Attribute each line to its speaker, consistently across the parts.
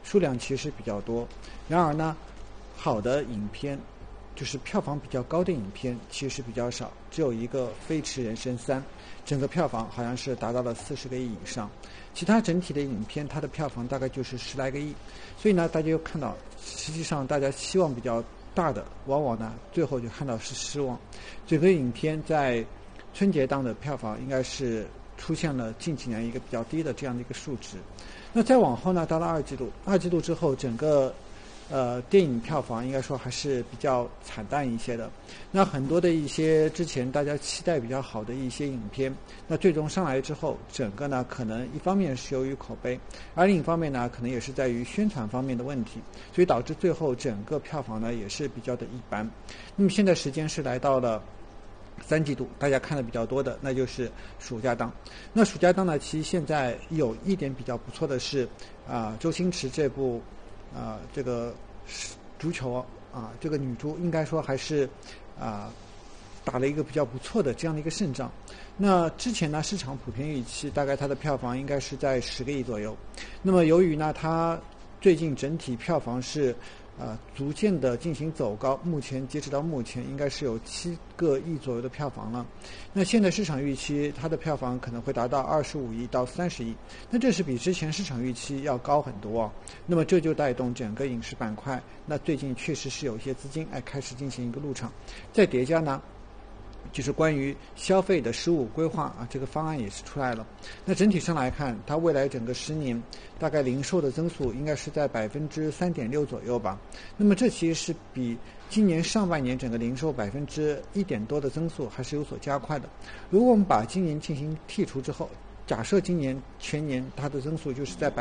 Speaker 1: 数量其实比较多。然而呢，好的影片就是票房比较高的影片其实比较少，只有一个《飞驰人生3》，整个票房好像是达到了40个亿以上。其他整体的影片它的票房大概就是10来个亿。所以呢，大家又看到实际上大家期望比较大的，往往呢最后就看到是失望。整个影片在春节档的票房应该是出现了近几年一个比较低的这样的一个数值。那再往后呢，到了二季度之后，整个电影票房应该说还是比较惨淡一些的。那很多的一些之前大家期待比较好的一些影片，那最终上来之后，整个呢可能一方面是由于口碑，而另一方面呢可能也是在于宣传方面的问题，所以导致最后整个票房呢也是比较的一般。那么现在时间是来到了3季度，大家看的比较多的那就是暑假档。那暑假档呢，其实现在有一点比较不错的是周星驰这部这个足球这个女足应该说还是打了一个比较不错的这样的一个胜仗。那之前呢，市场普遍预期大概它的票房应该是在10个亿左右。那么由于呢，它最近整体票房是逐渐的进行走高，目前截止到目前应该是有7个亿左右的票房了。那现在市场预期它的票房可能会达到25亿到30亿，那这是比之前市场预期要高很多那么这就带动整个影视板块，那最近确实是有一些资金开始进行一个入场。再叠加呢，就是关于消费的15规划这个方案也是出来了。那整体上来看，它未来整个10年大概零售的增速应该是在3.6%左右吧。那么这其实是比今年上半年整个零售1点多的增速还是有所加快的。如果我们把今年进行剔除之后，假设今年全年它的增速就是在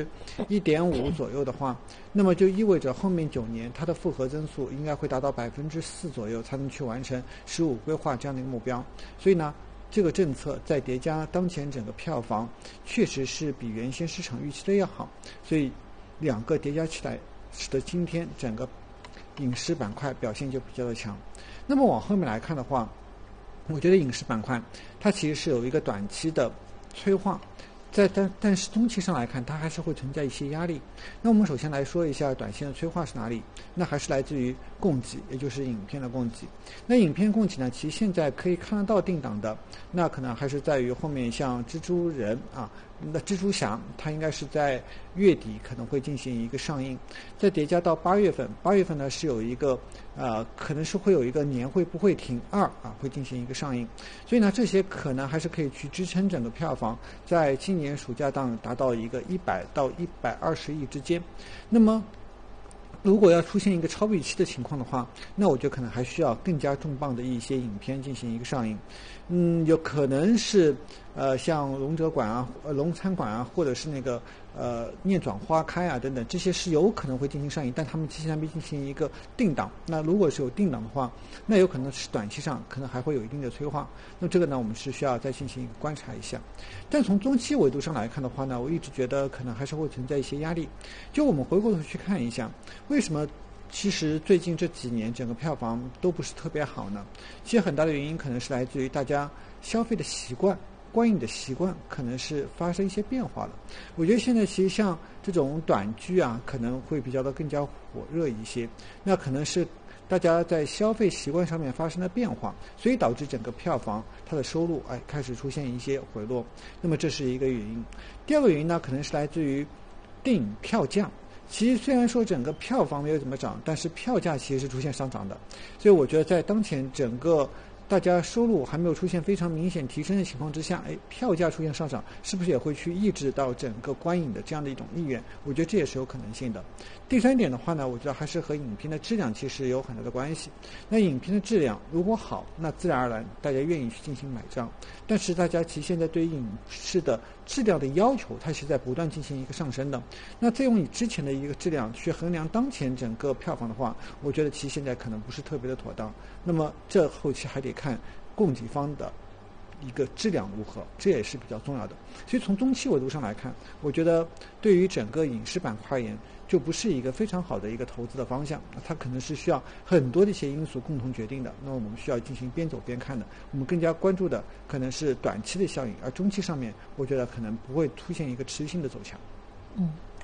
Speaker 1: 1.5%左右的话，那么就意味着后面9年它的复合增速应该会达到4%左右，才能去完成15规划这样的一个目标。所以呢，这个政策再叠加当前整个票房确实是比原先市场预期的要好，所以两个叠加起来，使得今天整个影视板块表现就比较的强。那么往后面来看的话，我觉得影视板块它其实是有一个短期的催化，但是中期上来看，它还是会存在一些压力。那我们首先来说一下短线的催化是哪里？那还是来自于供给，也就是影片的供给。那影片供给呢，其实现在可以看得到定档的，那可能还是在于后面像蜘蛛人那蜘蛛侠它应该是在月底可能会进行一个上映，再叠加到8月份，8月份呢是有一个可能是会有一个年会不会停2会进行一个上映，所以呢这些可能还是可以去支撑整个票房在今年暑假档达到一个100到120亿之间。那么如果要出现一个超预期的情况的话，那我觉得可能还需要更加重磅的一些影片进行一个上映。有可能是像龙者馆龙餐馆或者是那个念转花开等等，这些是有可能会进行上映，但他们现在没进行一个定档。那如果是有定档的话，那有可能是短期上可能还会有一定的催化。那这个呢，我们是需要再进行一个观察一下。但从中期维度上来看的话呢，我一直觉得可能还是会存在一些压力。就我们回过头去看一下，为什么其实最近这几年整个票房都不是特别好呢？其实很大的原因可能是来自于大家消费的习惯、观影的习惯可能是发生一些变化了。我觉得现在其实像这种短剧可能会比较的更加火热一些，那可能是大家在消费习惯上面发生了变化，所以导致整个票房它的收入开始出现一些回落。那么这是一个原因。第二个原因呢，可能是来自于电影票价。其实虽然说整个票房没有怎么涨，但是票价其实是出现上涨的。所以我觉得在当前整个大家收入还没有出现非常明显提升的情况之下，票价出现上涨，是不是也会去抑制到整个观影的这样的一种意愿？我觉得这也是有可能性的。第三点的话呢，我觉得还是和影片的质量其实有很大的关系。那影片的质量如果好，那自然而然大家愿意去进行买账。但是大家其实现在对于影视的质量的要求，它是在不断进行一个上升的。那再用你之前的一个质量去衡量当前整个票房的话，我觉得其实现在可能不是特别的妥当。那么这后期还得看供给方的一个质量如何，这也是比较重要的。所以从中期维度上来看，我觉得对于整个影视板块而言，就不是一个非常好的一个投资的方向，它可能是需要很多的一些因素共同决定的。那我们需要进行边走边看的。我们更加关注的可能是短期的效应，而中期上面，我觉得可能不会出现一个持续性的走强。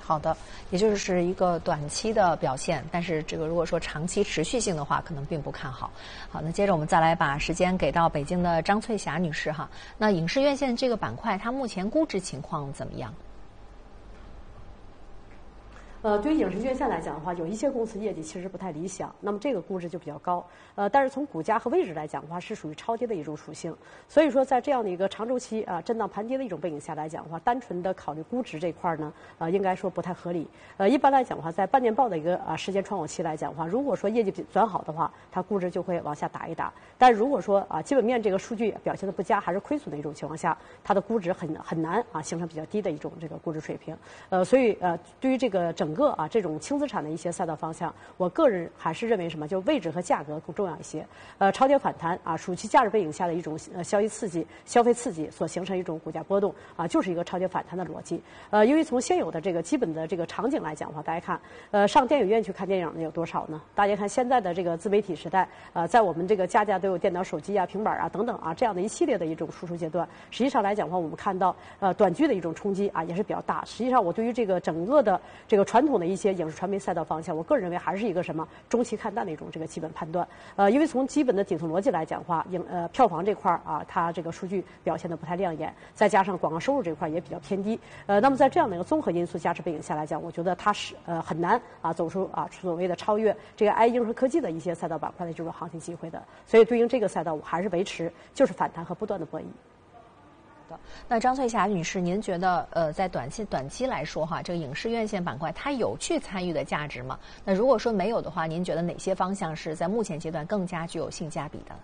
Speaker 2: 好的，也就是一个短期的表现，但是这个如果说长期持续性的话，可能并不看好。好，那接着我们再来把时间给到北京的张翠霞女士哈。那影视院线这个板块，它目前估值情况怎么样？
Speaker 3: 对于影视院线来讲的话，有一些公司业绩其实不太理想，那么这个估值就比较高。但是从股价和位置来讲的话，是属于超跌的一种属性。所以说，在这样的一个长周期震荡盘跌的一种背景下来讲的话，单纯的考虑估值这块呢，应该说不太合理。一般来讲的话，在半年报的一个时间窗口期来讲的话，如果说业绩转好的话，它估值就会往下打一打。但如果说基本面这个数据表现的不佳，还是亏损的一种情况下，它的估值很难形成比较低的一种这个估值水平。所以对于这个整个这种轻资产的一些赛道方向，我个人还是认为什么，就位置和价格更重要一些。超跌反弹暑期假日背景下的一种消费刺激所形成一种股价波动就是一个超跌反弹的逻辑。因为从现有的这个基本的这个场景来讲的话，大家看上电影院去看电影的有多少呢？大家看现在的这个自媒体时代，在我们这个家家都有电脑、手机平板等等这样的一系列的一种输出阶段，实际上来讲的话，我们看到短剧的一种冲击也是比较大。实际上，我对于这个整个的这个传统的一些影视传媒赛道方向，我个人认为还是一个什么中期看淡的一种这个基本判断。因为从基本的顶层逻辑来讲的话，票房这块它这个数据表现的不太亮眼，再加上广告收入这块也比较偏低。那么在这样的一个综合因素加持背景下来讲，我觉得它是很难走出所谓的超越这个硬核科技的一些赛道板块的这种行情机会的。所以对应这个赛道，我还是维持就是反弹和不断的博弈。
Speaker 2: 那张翠霞女士，您觉得在短期来说这个影视院线板块它有去参与的价值吗？那如果说没有的话，您觉得哪些方向是在目前阶段更加具有性价比的？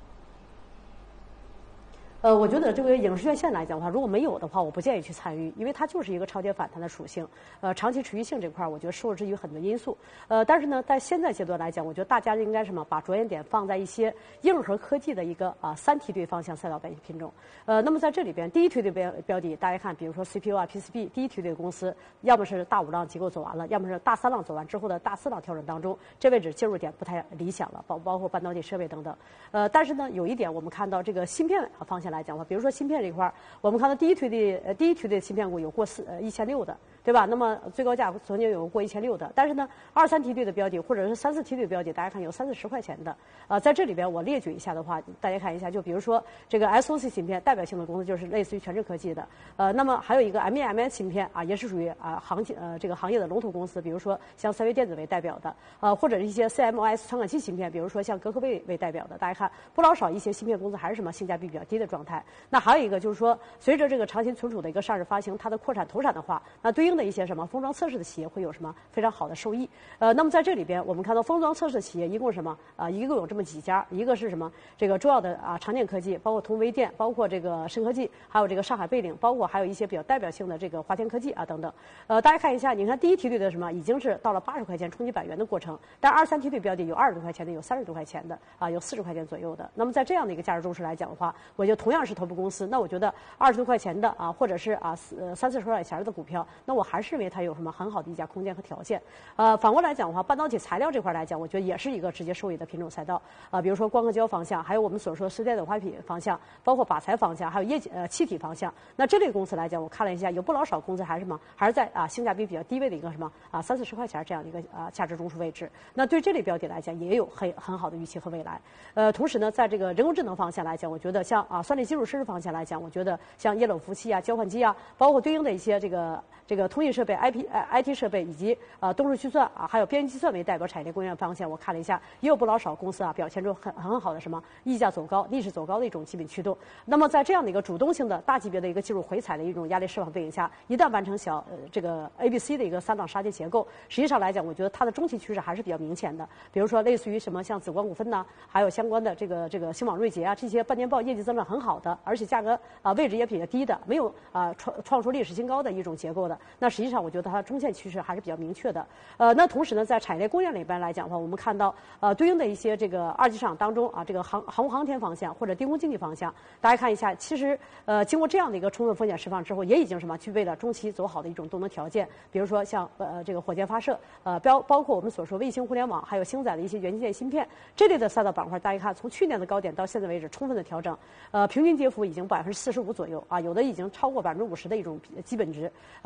Speaker 3: 我觉得这个影视院线来讲的话，如果没有的话，我不建议去参与，因为它就是一个超跌反弹的属性。长期持续性这块，我觉得受制于很多因素。但是呢，在现在阶段来讲，我觉得大家应该把着眼点放在一些硬核科技的一个三梯队方向赛道品种。那么在这里边，第一梯队标的，大家看，比如说 CPU PCB， 第一梯队公司，要么是大五浪结构走完了，要么是大三浪走完之后的大四浪调整当中，这位置介入点不太理想了，包括半导体设备等等。但是呢，有一点我们看到这个芯片方向来讲的话，比如说芯片这块，我们看到第一梯队芯片股有过1600的，对吧？那么最高价曾经有过1600的，但是呢，2、3梯队的标的或者是3、4梯队标的，大家看有30-10块钱的。在这里边我列举一下的话，大家看一下，就比如说这个 SOC 芯片代表性的公司就是类似于全智科技的，那么还有一个 MEMS 芯片也是属于这个行业的龙头公司，比如说像三维电子为代表的，或者一些 CMOS 传感器芯片，比如说像格科贝为代表的，大家看不老少一些芯片公司还是性价比比较低的状态。那还有一个就是说，随着这个长期存储的一个上市发行，它的扩产投产的话，那对应的一些封装测试的企业会有非常好的收益。那么在这里边，我们看到封装测试企业一共一共有这么几家，一个是这个重要的长电科技，包括同微电，包括这个深科技，还有这个上海贝岭，包括还有一些比较代表性的这个华天科技等等。大家看一下，你看第一梯队的已经是到了80块钱冲击100元的过程，但2、3梯队标的有20多块钱的，有30多块钱的有40块钱左右的。那么在这样的一个价值中势来讲的话，我觉得同样是头部公司，那我觉得20多块钱的或者是30-40块钱的股票，那我还是认为它有很好的溢价空间和条件。反过来讲的话，半导体材料这块来讲，我觉得也是一个直接受益的品种赛道比如说光刻胶方向，还有我们所说的电子化品方向，包括靶材方向，还有气体方向。那这类公司来讲，我看了一下，有不老少公司还是在性价比比较低位的一个30-40块钱这样的一个价值中枢位置。那对这类标的来讲，也有很好的预期和未来。同时呢，在这个人工智能方向来讲，我觉得像算力基础设施方向来讲，我觉得像液冷服务器交换机包括对应的一些这个通信设备、IT 设备以及东数计算还有边缘计算为代表产业供应链方向，我看了一下，也有不老少公司表现出很好的溢价走高、逆势走高的一种基本驱动。那么在这样的一个主动性的大级别的一个技术回踩的一种压力释放背景下，一旦完成这个 ABC 的一个3档杀跌结构，实际上来讲，我觉得它的中期趋势还是比较明显的。比如说类似于像紫光股份还有相关的这个星网瑞捷这些半年报业绩增长很好的，而且价格位置也比较低的，没有创出历史新高的一种结构的，那实际上我觉得它中线趋势还是比较明确的。那同时呢，在产业链供应链里边来讲的话，我们看到对应的一些这个二级市场当中这个航空航天方向或者低空经济方向，大家看一下，其实经过这样的一个充分风险释放之后，也已经具备了中期走好的一种动能条件。比如说像这个火箭发射，包括我们所说卫星互联网，还有星载的一些元件芯片这类的赛道板块，大家看从去年的高点到现在为止，充分的调整，平均跌幅已经45%左右有的已经超过50%的一种基本值。那么在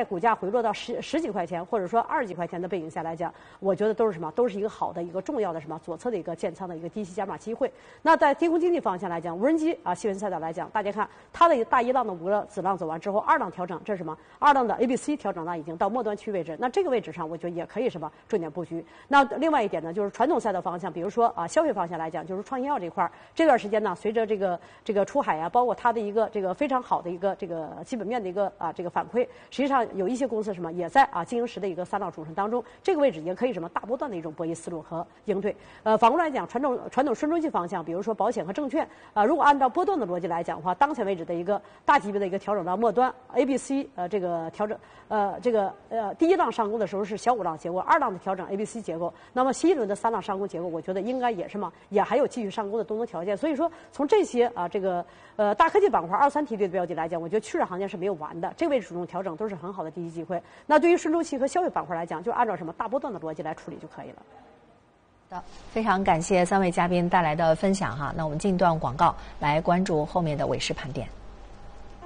Speaker 3: 在股价回落到十几块钱或者说20几块钱的背景下来讲，我觉得都是什么？都是一个好的一个重要的什么左侧的一个建仓的一个低吸加码机会。那在低空经济方向来讲，无人机啊新闻赛道来讲，大家看它的大一浪的5个子浪走完之后，2浪调整，这是什么？2浪的 ABC 调整呢已经到末端区位置，那这个位置上我觉得也可以什么重点布局。那另外一点呢，就是传统赛道方向，比如说啊消费方向来讲，就是创新药这块这段时间呢，随着这个出海啊，包括它的一个这个非常好的一个这个基本面的一个这个反馈，实际上有一些公司什么也在经营时的一个3浪主升当中，这个位置也可以什么大波段的一种博弈思路和应对。反过来讲，传统顺周期方向，比如说保险和证券如果按照波段的逻辑来讲的话，当前为止的一个大级别的一个调整到末端 ABC 这个调整第一浪上攻的时候是小5浪结构，2浪的调整 ABC 结构，那么新一轮的3浪上攻结构，我觉得应该也是也还有继续上攻的多头条件。所以说从这些大科技板块2、3梯队的标的来讲，我觉得趋势行情是没有完的，这个位置主动调整都是很好的低级机会。那对于顺周期和消费板块来讲，就按照什么大波段的逻辑来处理就可以了。
Speaker 2: 好的，非常感谢3位嘉宾带来的分享哈。那我们进一段广告来关注后面的尾市盘点。